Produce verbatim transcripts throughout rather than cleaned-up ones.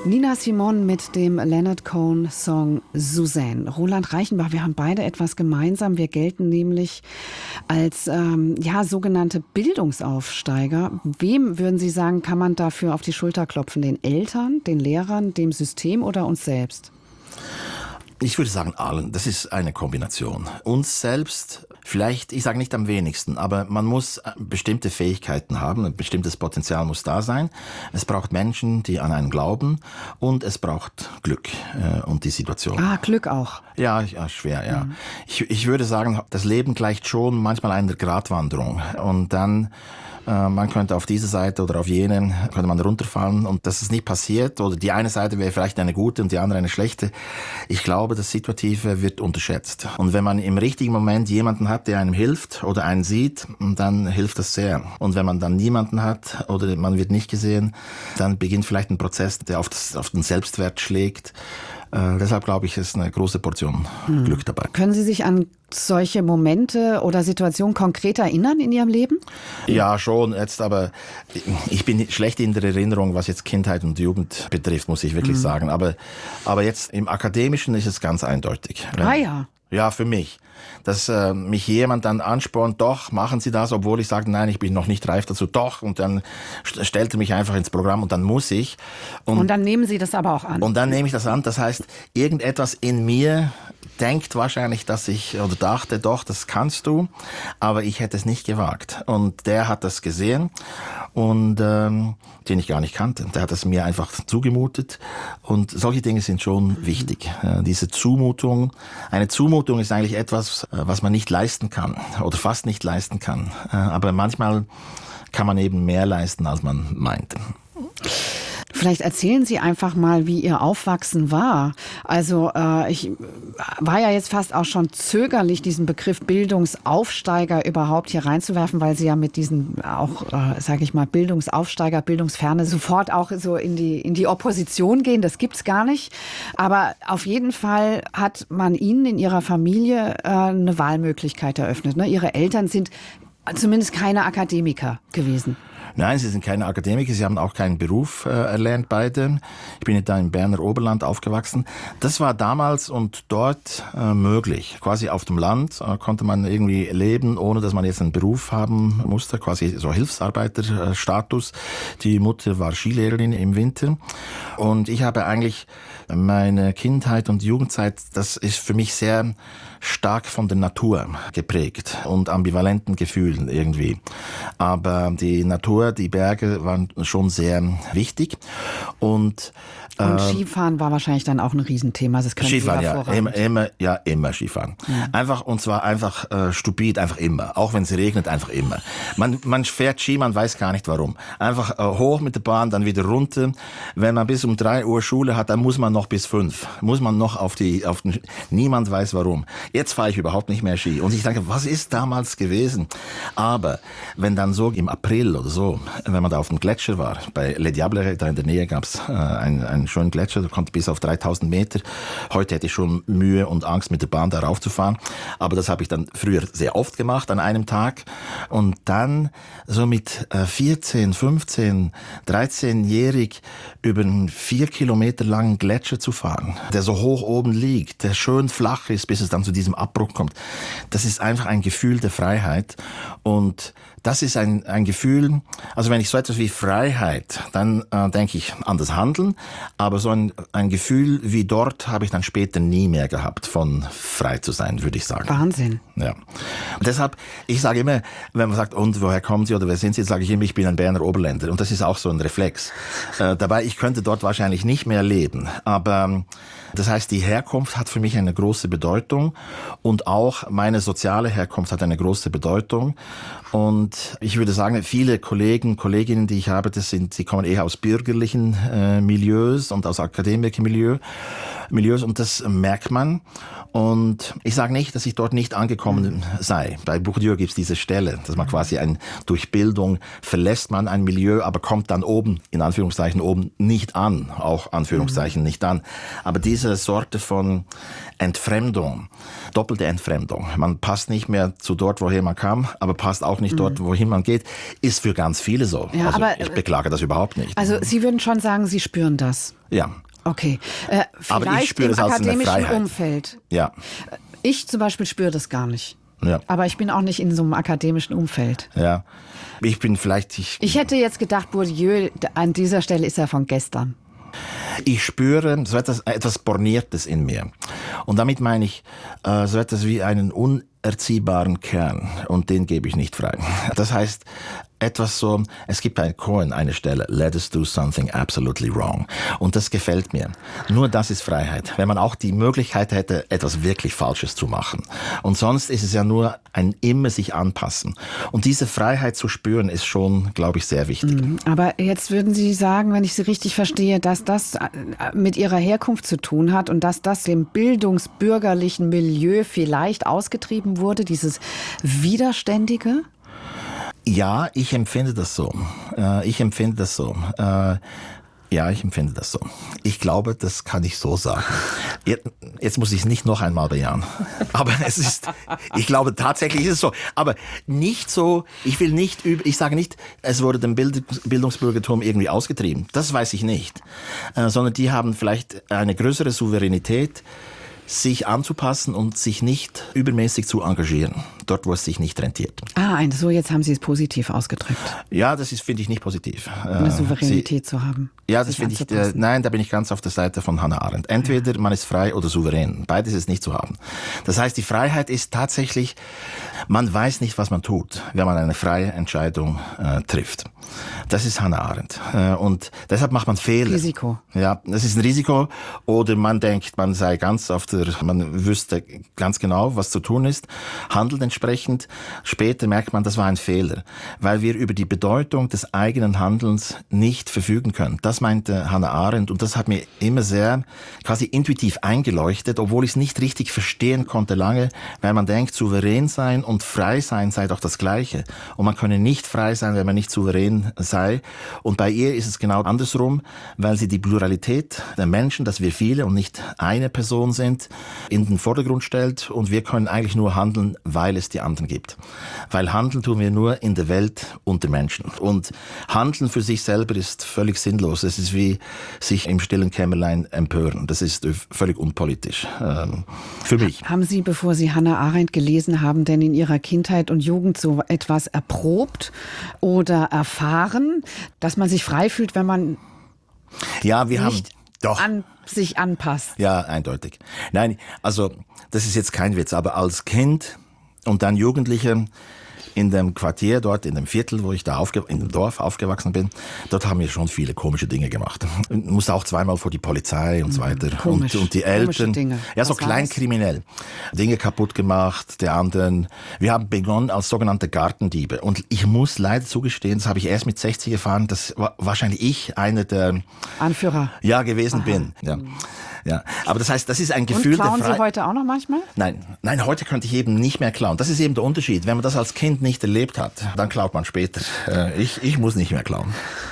Nina Simone mit dem Leonard Cohen-Song Suzanne. Roland Reichenbach, wir haben beide etwas gemeinsam. Wir gelten nämlich als ähm, ja, sogenannte Bildungsaufsteiger. Wem, würden Sie sagen, kann man dafür auf die Schulter klopfen? Den Eltern, den Lehrern, dem System oder uns selbst? Ich würde sagen allen. Das ist eine Kombination. Uns selbst, vielleicht, ich sage nicht am wenigsten, aber man muss bestimmte Fähigkeiten haben, ein bestimmtes Potenzial muss da sein. Es braucht Menschen, die an einen glauben, und es braucht Glück äh, und die Situation. Ah, Glück auch. Ja, ja, schwer, ja. Mhm. Ich, ich würde sagen, das Leben gleicht schon manchmal einer Gratwanderung. Und dann man könnte auf diese Seite oder auf jene, könnte man runterfallen, und das ist nicht passiert, oder die eine Seite wäre vielleicht eine gute und die andere eine schlechte. Ich glaube, das Situative wird unterschätzt. Und wenn man im richtigen Moment jemanden hat, der einem hilft oder einen sieht, dann hilft das sehr. Und wenn man dann niemanden hat oder man wird nicht gesehen, dann beginnt vielleicht ein Prozess, der auf, das, auf den Selbstwert schlägt. Äh, deshalb glaube ich, ist eine große Portion hm. Glück dabei. Können Sie sich an solche Momente oder Situationen konkret erinnern in Ihrem Leben? Ja, schon. Jetzt aber, ich bin schlecht in der Erinnerung, was jetzt Kindheit und Jugend betrifft, muss ich wirklich hm. sagen. Aber, aber jetzt im Akademischen ist es ganz eindeutig. Ah ja. Ja, für mich. Dass äh, mich jemand dann anspornt, doch, machen Sie das, obwohl ich sage, nein, ich bin noch nicht reif dazu, doch. Und dann st- stellt er mich einfach ins Programm und dann muss ich. Und, und dann nehmen Sie das aber auch an. Und dann nehme ich das an. Das heißt, irgendetwas in mir denkt wahrscheinlich, dass ich, oder dachte, doch, das kannst du, aber ich hätte es nicht gewagt. Und der hat das gesehen und ähm, den ich gar nicht kannte. Der hat es mir einfach zugemutet, und solche Dinge sind schon wichtig. Äh, diese Zumutung, eine Zumutung ist eigentlich etwas, was man nicht leisten kann oder fast nicht leisten kann. Äh, aber manchmal kann man eben mehr leisten, als man meint. Vielleicht erzählen Sie einfach mal, wie Ihr Aufwachsen war. Also äh, ich war ja jetzt fast auch schon zögerlich, diesen Begriff Bildungsaufsteiger überhaupt hier reinzuwerfen, weil Sie ja mit diesen auch, äh, sage ich mal, Bildungsaufsteiger, Bildungsferne sofort auch so in die, in die Opposition gehen. Das gibt's gar nicht. Aber auf jeden Fall hat man Ihnen in Ihrer Familie äh, eine Wahlmöglichkeit eröffnet. Ne? Ihre Eltern sind zumindest keine Akademiker gewesen. Nein, sie sind keine Akademiker, sie haben auch keinen Beruf äh, erlernt, beide. Ich bin da im Berner Oberland aufgewachsen. Das war damals und dort äh, möglich. Quasi auf dem Land äh, konnte man irgendwie leben, ohne dass man jetzt einen Beruf haben musste, quasi so Hilfsarbeiterstatus. Die Mutter war Skilehrerin im Winter. Und ich habe eigentlich meine Kindheit und Jugendzeit, das ist für mich sehr stark von der Natur geprägt und ambivalenten Gefühlen irgendwie. Aber die Natur, die Berge waren schon sehr wichtig. Und Und Skifahren war wahrscheinlich dann auch ein Riesenthema. Das können Skifahren, Sie ja, immer, immer, ja, immer Skifahren. Ja. Einfach, und zwar einfach äh, stupid, einfach immer. Auch wenn es regnet, einfach immer. Man, man fährt Ski, man weiß gar nicht warum. Einfach äh, hoch mit der Bahn, dann wieder runter. Wenn man bis um drei Uhr Schule hat, dann muss man noch bis fünf. Muss man noch auf die, auf den, niemand weiß warum. Jetzt fahre ich überhaupt nicht mehr Ski. Und ich denke, was ist damals gewesen? Aber wenn dann so im April oder so, wenn man da auf dem Gletscher war, bei Le Diable, da in der Nähe gab es äh, ein, ein schönen Gletscher, der konnte bis auf dreitausend Meter. Heute hätte ich schon Mühe und Angst, mit der Bahn da raufzufahren. Aber das habe ich dann früher sehr oft gemacht, an einem Tag. Und dann so mit äh, vierzehn, fünfzehn, dreizehnjährig über einen vier Kilometer langen Gletscher zu fahren, der so hoch oben liegt, der schön flach ist, bis es dann zu diesem Abbruch kommt. Das ist einfach ein Gefühl der Freiheit. Und das ist ein, ein Gefühl, also wenn ich so etwas wie Freiheit, dann äh, denke ich an das Handeln, aber so ein, ein Gefühl wie dort habe ich dann später nie mehr gehabt, von frei zu sein, würde ich sagen. Wahnsinn. Ja. Und deshalb, ich sage immer, wenn man sagt, und woher kommen Sie oder wer sind Sie, sage ich immer, ich bin ein Berner Oberländer, und das ist auch so ein Reflex. Äh, dabei, ich könnte dort wahrscheinlich nicht mehr leben, aber das heißt, die Herkunft hat für mich eine große Bedeutung, und auch meine soziale Herkunft hat eine große Bedeutung. Und ich würde sagen, viele Kollegen, Kolleginnen, die ich habe, das sind, sie kommen eher aus bürgerlichen äh, Milieus und aus Akademikermilieus. Milieus, und das merkt man. Und ich sage nicht, dass ich dort nicht angekommen sei. Bei Bourdieu gibt es diese Stelle, dass man quasi ein, durch Bildung verlässt man ein Milieu, aber kommt dann oben, in Anführungszeichen oben, nicht an. Auch Anführungszeichen nicht an. Aber diese Sorte von Entfremdung, doppelte Entfremdung. Man passt nicht mehr zu dort, woher man kam, aber passt auch nicht dort, wohin man geht, ist für ganz viele so. Ja, also aber, ich beklage das überhaupt nicht. Also Sie würden schon sagen, Sie spüren das? Ja. Okay. Äh, Aber ich vielleicht spüre im es als eine akademischen Freiheit. Umfeld. Ja. Ich zum Beispiel spüre das gar nicht. Ja. Aber ich bin auch nicht in so einem akademischen Umfeld. Ja. Ich bin vielleicht... Ich, Ich hätte jetzt gedacht, Bourdieu, an dieser Stelle ist er von gestern. Ich spüre so etwas, etwas Borniertes in mir. Und damit meine ich äh, so etwas wie einen unerziehbaren Kern. Und den gebe ich nicht frei. Das heißt, etwas so, es gibt bei Cohen eine Stelle, let us do something absolutely wrong. Und das gefällt mir. Nur das ist Freiheit. Wenn man auch die Möglichkeit hätte, etwas wirklich Falsches zu machen. Und sonst ist es ja nur ein immer sich anpassen. Und diese Freiheit zu spüren, ist schon, glaube ich, sehr wichtig. Aber jetzt würden Sie sagen, wenn ich Sie richtig verstehe, dass das mit Ihrer Herkunft zu tun hat und dass das dem bildungsbürgerlichen Milieu vielleicht ausgetrieben wurde, dieses Widerständige? Ja, ich empfinde das so. Äh, ich empfinde das so. Äh, ja, ich empfinde das so. Ich glaube, das kann ich so sagen. Jetzt, jetzt muss ich es nicht noch einmal bejahen. Aber es ist, ich glaube, tatsächlich ist es so. Aber nicht so, ich will nicht, ich sage nicht, es wurde dem Bildungsbürgertum irgendwie ausgetrieben. Das weiß ich nicht. Äh, sondern die haben vielleicht eine größere Souveränität, sich anzupassen und sich nicht übermäßig zu engagieren, dort wo es sich nicht rentiert. Ah, so jetzt haben Sie es positiv ausgedrückt. Ja, das ist, finde ich, nicht positiv. Eine Äh, Souveränität Sie, zu haben. Ja, das finde ich, äh, nein, da bin ich ganz auf der Seite von Hannah Arendt. Entweder man ist frei oder souverän. Beides ist nicht zu haben. Das heißt, die Freiheit ist tatsächlich, man weiß nicht, was man tut, wenn man eine freie Entscheidung äh, trifft. Das ist Hannah Arendt. Äh, und deshalb macht man Fehler. Risiko. Ja, das ist ein Risiko. Oder man denkt, man sei ganz auf der, man wüsste ganz genau, was zu tun ist, handelt entsprechend. Später merkt man, das war ein Fehler, weil wir über die Bedeutung des eigenen Handelns nicht verfügen können. Das meinte Hannah Arendt und das hat mir immer sehr quasi intuitiv eingeleuchtet, obwohl ich es nicht richtig verstehen konnte lange, weil man denkt, souverän sein und frei sein sei doch das Gleiche. Und man könne nicht frei sein, wenn man nicht souverän sei. Und bei ihr ist es genau andersrum, weil sie die Pluralität der Menschen, dass wir viele und nicht eine Person sind, in den Vordergrund stellt und wir können eigentlich nur handeln, weil es die anderen gibt. Weil handeln tun wir nur in der Welt unter Menschen. Und handeln für sich selber ist völlig sinnlos. Es ist wie sich im stillen Kämmerlein empören. Das ist völlig unpolitisch. Ähm, für mich. Haben Sie, bevor Sie Hannah Arendt gelesen haben, denn in Ihrer Kindheit und Jugend so etwas erprobt oder erfahren, dass man sich frei fühlt, wenn man ja, wir nicht haben doch an sich anpasst? Ja, eindeutig. Nein, also das ist jetzt kein Witz, aber als Kind und dann Jugendlicher in dem Quartier dort, in dem Viertel, wo ich da aufge- in dem Dorf aufgewachsen bin, dort haben wir schon viele komische Dinge gemacht. Musste auch zweimal vor die Polizei und so weiter. Komisch. Und, und die Komische Eltern, Dinge. ja, so Was war kleinkriminell. Dinge kaputt gemacht, der anderen. Wir haben begonnen als sogenannte Gartendiebe. Und ich muss leider zugestehen, das habe ich erst mit sechzig erfahren, dass wa- wahrscheinlich ich einer der Anführer. ja gewesen bin. Ja. Ja, aber das heißt, das ist ein Gefühl Und klauen der Freiheit. Sie heute auch noch manchmal? Nein, nein, heute könnte ich eben nicht mehr klauen. Das ist eben der Unterschied. Wenn man das als Kind nicht erlebt hat, dann klaut man später. Äh, ich, ich muss nicht mehr klauen.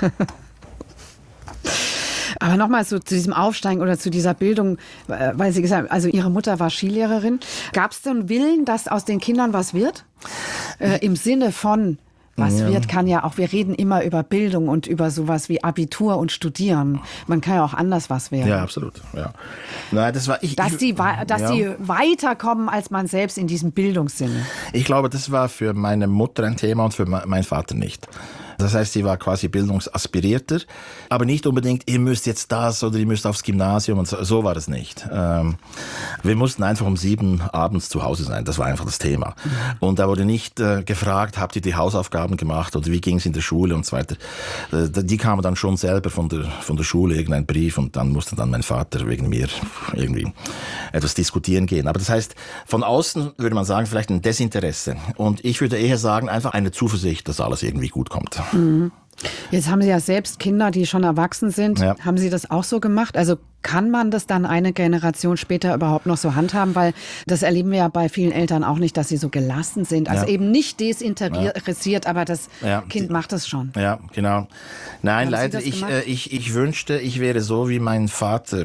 Aber nochmal so zu diesem Aufsteigen oder zu dieser Bildung, äh, weil Sie gesagt haben, also Ihre Mutter war Skilehrerin. Gab es denn Willen, dass aus den Kindern was wird? Äh, Im Sinne von, was Ja. wird, kann ja auch, wir reden immer über Bildung und über sowas wie Abitur und Studieren. Man kann ja auch anders was werden. Ja, absolut. Ja. Nein, das war ich. Dass, ich, die, wa- dass ja. die weiterkommen als man selbst in diesem Bildungssinne. Ich glaube, das war für meine Mutter ein Thema und für me- meinen Vater nicht. Das heißt, sie war quasi bildungsaspirierter, aber nicht unbedingt, ihr müsst jetzt das oder ihr müsst aufs Gymnasium und so, so war das nicht. Ähm, wir mussten einfach um sieben abends zu Hause sein, das war einfach das Thema. Mhm. Und da wurde nicht äh, gefragt, habt ihr die Hausaufgaben gemacht oder wie ging es in der Schule und so weiter. Äh, die kamen dann schon selber von der, von der Schule, irgendein Brief und dann musste dann mein Vater wegen mir irgendwie etwas diskutieren gehen. Aber das heißt, von außen würde man sagen, vielleicht ein Desinteresse. Und ich würde eher sagen, einfach eine Zuversicht, dass alles irgendwie gut kommt. Mhm. Jetzt haben Sie ja selbst Kinder, die schon erwachsen sind. Ja. Haben Sie das auch so gemacht? Also Kann man das dann eine Generation später überhaupt noch so handhaben? Weil das erleben wir ja bei vielen Eltern auch nicht, dass sie so gelassen sind. Also ja. eben nicht desinteressiert, ja. aber das ja. Kind macht es schon. Ja, genau. Nein, Haben leider, ich, äh, ich, ich wünschte, ich wäre so, wie mein Vater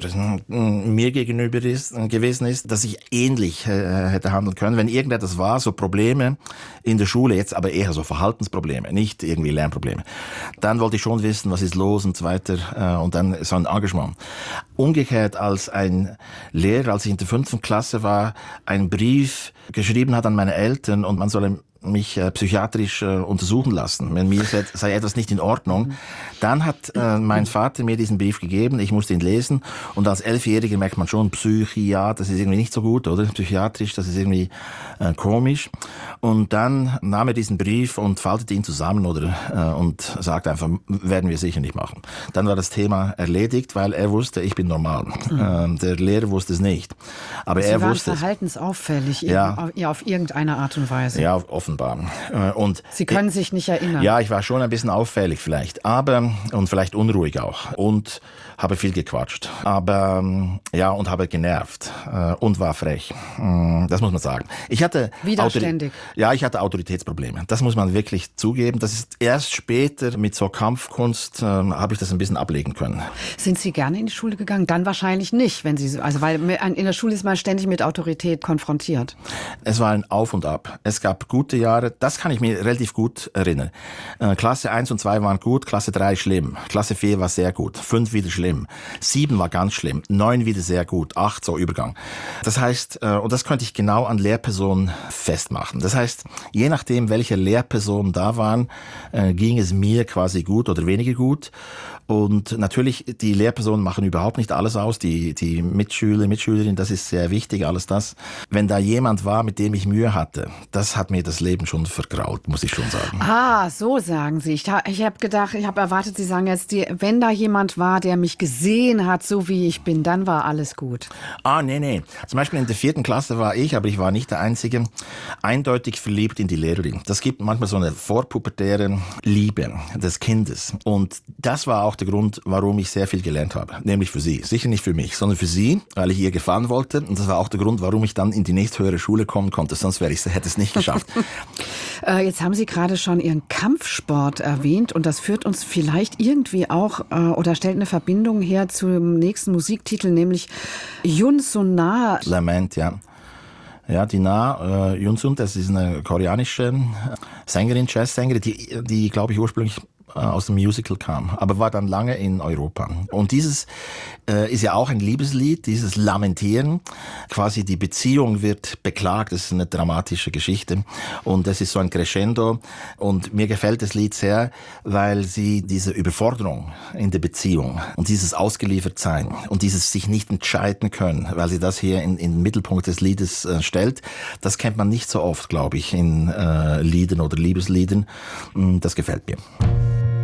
mir gegenüber ist, gewesen ist, dass ich ähnlich äh, hätte handeln können. Wenn irgendetwas war, so Probleme in der Schule, jetzt aber eher so Verhaltensprobleme, nicht irgendwie Lernprobleme, dann wollte ich schon wissen, was ist los und so weiter äh, und dann so ein Engagement. Umgekehrt als ein Lehrer, als ich in der fünften Klasse war, einen Brief geschrieben hat an meine Eltern und man solle mich äh, psychiatrisch äh, untersuchen lassen, wenn mir sei, sei etwas nicht in Ordnung. Dann hat äh, mein Vater mir diesen Brief gegeben, ich musste ihn lesen und als Elfjähriger merkt man schon, Psychiat, das ist irgendwie nicht so gut, oder? Psychiatrisch, das ist irgendwie äh, komisch. Und dann nahm er diesen Brief und faltete ihn zusammen oder äh, und sagte einfach, werden wir sicher nicht machen. Dann war das Thema erledigt, weil er wusste, ich bin normal. Mhm. Äh, der Lehrer wusste es nicht. Aber Sie er waren wusste verhaltensauffällig, ja. auf, ja, auf irgendeine Art und Weise. Ja, offenbar. Und Sie können ich, sich nicht erinnern. Ja, ich war schon ein bisschen auffällig vielleicht, aber und vielleicht unruhig auch und habe viel gequatscht, aber ja und habe genervt äh, und war frech. Das muss man sagen. Ich hatte widerständig. Autori- ja, ich hatte Autoritätsprobleme. Das muss man wirklich zugeben. Das ist erst später mit so Kampfkunst äh, habe ich das ein bisschen ablegen können. Sind Sie gerne in die Schule gegangen? Dann wahrscheinlich nicht, wenn Sie also weil in der Schule ist man ständig mit Autorität konfrontiert. Es war ein Auf und Ab. Es gab gute Jahre, das kann ich mir relativ gut erinnern. Äh, Klasse eins und zwei waren gut, Klasse drei schlimm, Klasse vier war sehr gut, fünf wieder schlimm, sieben war ganz schlimm, neun wieder sehr gut, acht so Übergang. Das heißt, äh, und das könnte ich genau an Lehrpersonen festmachen. Das heißt, je nachdem, welche Lehrpersonen da waren, äh, ging es mir quasi gut oder weniger gut. Und natürlich, die Lehrpersonen machen überhaupt nicht alles aus, die, die Mitschüler, Mitschülerinnen, das ist sehr wichtig, alles das. Wenn da jemand war, mit dem ich Mühe hatte, das hat mir das Leben schon vergrault, muss ich schon sagen. Ah, so sagen Sie. Ich, ich habe gedacht, ich habe erwartet, Sie sagen jetzt, die, wenn da jemand war, der mich gesehen hat, so wie ich bin, dann war alles gut. Ah, nee, nee. Zum Beispiel in der vierten Klasse war ich, aber ich war nicht der Einzige, eindeutig verliebt in die Lehrerin. Das gibt manchmal so eine vorpubertäre Liebe des Kindes. Und das war auch der Grund, warum ich sehr viel gelernt habe. Nämlich für sie. Sicher nicht für mich, sondern für sie, weil ich ihr gefallen wollte. Und das war auch der Grund, warum ich dann in die nächsthöhere Schule kommen konnte. Sonst wäre ich, hätte es nicht geschafft. äh, jetzt haben Sie gerade schon Ihren Kampfsport erwähnt. Und das führt uns vielleicht irgendwie auch äh, oder stellt eine Verbindung her zum nächsten Musiktitel, nämlich Yun Sun Na. Lament, ja. Ja, die Na, äh, Yun Sun, das ist eine koreanische Sängerin, Jazzsängerin, die, die glaube ich, ursprünglich aus dem Musical kam, aber war dann lange in Europa. Und dieses äh, ist ja auch ein Liebeslied, dieses Lamentieren. Quasi die Beziehung wird beklagt, das ist eine dramatische Geschichte. Und das ist so ein Crescendo. Und mir gefällt das Lied sehr, weil sie diese Überforderung in der Beziehung und dieses Ausgeliefertsein und dieses sich nicht entscheiden können, weil sie das hier in, in den Mittelpunkt des Liedes äh, stellt, das kennt man nicht so oft, glaube ich, in äh, Liedern oder Liebesliedern. Das gefällt mir.